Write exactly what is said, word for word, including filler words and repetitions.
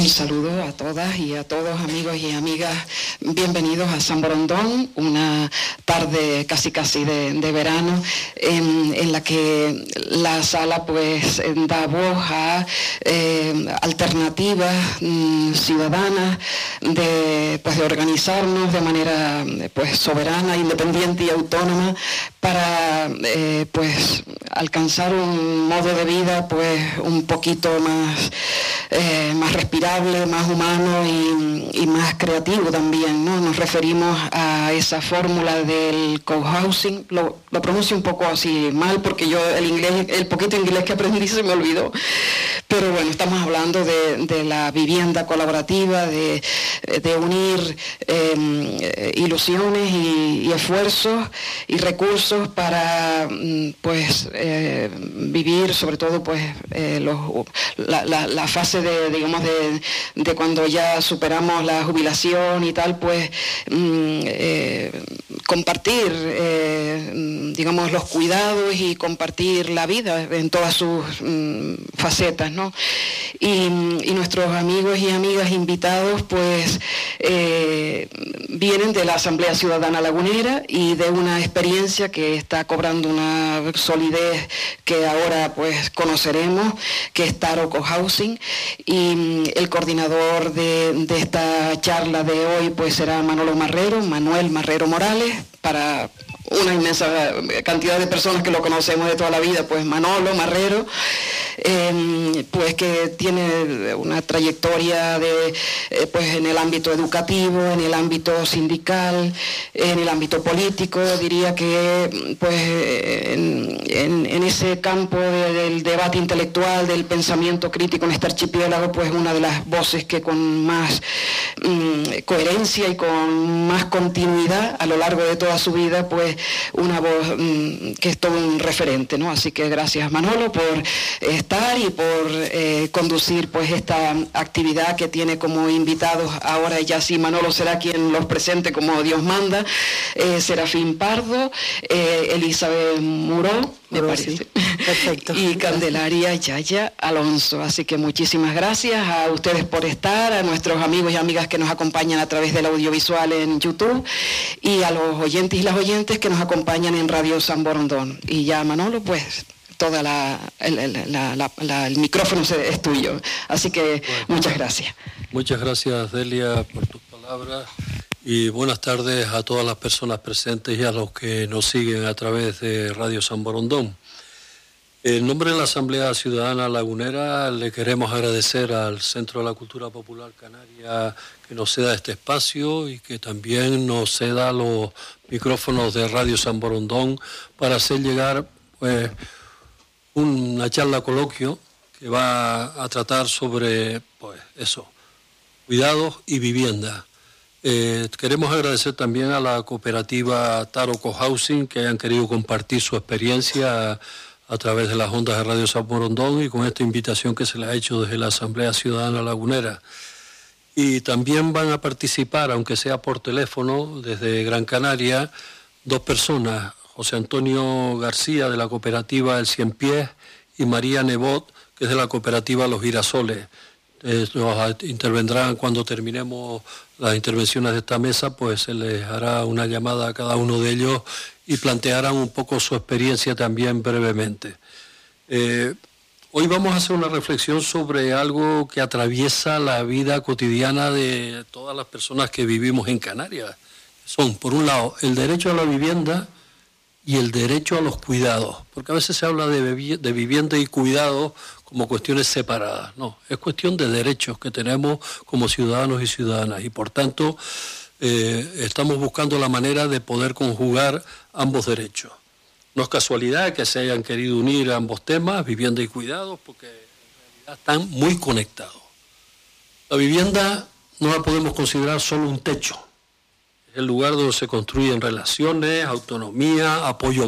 Un saludo a todas y a todos, amigos y amigas. Bienvenidos a San Borondón, una tarde casi casi de, de verano, en, en la que la sala pues da voz a eh, alternativas mm, ciudadanas de, pues, de organizarnos de manera pues soberana, independiente y autónoma para eh, pues alcanzar un modo de vida pues un poquito más eh, más respirable, más humano y, y más creativo también, ¿no? Nos referimos a esa fórmula del cohousing. Lo, lo pronuncio un poco así mal porque yo el inglés, el poquito inglés que aprendí se me olvidó. Pero bueno, estamos hablando de, de la vivienda colaborativa, de, de unir eh, ilusiones y, y esfuerzos y recursos para pues eh, vivir sobre todo pues eh, los, la, la, la fase de, digamos, de, de cuando ya superamos la jubilación y tal, pues mm, eh, compartir eh, digamos los cuidados y compartir la vida en todas sus mm, facetas, ¿no? Y, y nuestros amigos y amigas invitados pues eh, vienen de la Asamblea Ciudadana Lagunera y de una experiencia que está cobrando una solidez que ahora pues conoceremos, que es Taro Cohousing, y el coordinador de, de esta charla de hoy pues será Manolo Marrero, Manuel Marrero Morales, para una inmensa cantidad de personas que lo conocemos de toda la vida, pues Manolo Marrero, eh, pues que tiene una trayectoria de, eh, pues en el ámbito educativo, en el ámbito sindical, en el ámbito político, diría que pues en, en, en ese campo de, del debate intelectual, del pensamiento crítico en este archipiélago, pues una de las voces que con más mm, coherencia y con más continuidad a lo largo de toda su vida, pues una voz mmm, que es todo un referente, ¿no? Así que gracias, Manolo, por estar y por eh, conducir pues esta actividad que tiene como invitados ahora, ya sí Manolo será quien los presente como Dios manda, eh, Serafín Pardo, eh, Elizabeth Muró, me Muró, parece, sí. Perfecto. Y Candelaria Yaya Alonso. Así que muchísimas gracias a ustedes por estar, a nuestros amigos y amigas que nos acompañan a través del audiovisual en YouTube y a los oyentes y las oyentes que nos acompañan en Radio San Borondón. Y ya Manolo, pues toda la, el, el, la, la, la, el micrófono es tuyo. Así que bueno, muchas gracias. Muchas gracias, Delia, por tus palabras. Y buenas tardes a todas las personas presentes y a los que nos siguen a través de Radio San Borondón. En nombre de la Asamblea Ciudadana Lagunera le queremos agradecer al Centro de la Cultura Popular Canaria que nos ceda este espacio y que también nos ceda los micrófonos de Radio San Borondón para hacer llegar pues, una charla coloquio que va a tratar sobre pues, eso, cuidados y vivienda. Eh, queremos agradecer también a la cooperativa Taro Cohousing que hayan querido compartir su experiencia a, a través de las ondas de Radio San Borondón y con esta invitación que se les ha hecho desde la Asamblea Ciudadana Lagunera. Y también van a participar, aunque sea por teléfono, desde Gran Canaria, dos personas, José Antonio García de la cooperativa El Cien Pies y María Nebot, que es de la cooperativa Los Girasoles. Eh, nos intervendrán cuando terminemos las intervenciones de esta mesa, pues se les hará una llamada a cada uno de ellos y plantearán un poco su experiencia también brevemente. Eh, hoy vamos a hacer una reflexión sobre algo que atraviesa la vida cotidiana de todas las personas que vivimos en Canarias. Son, por un lado, el derecho a la vivienda y el derecho a los cuidados, porque a veces se habla de, vivi- de vivienda y cuidados como cuestiones separadas. No, es cuestión de derechos que tenemos como ciudadanos y ciudadanas y por tanto eh, estamos buscando la manera de poder conjugar ambos derechos. No es casualidad que se hayan querido unir ambos temas, vivienda y cuidados, porque en realidad están muy conectados. La vivienda no la podemos considerar solo un techo, es el lugar donde se construyen relaciones, autonomía, apoyo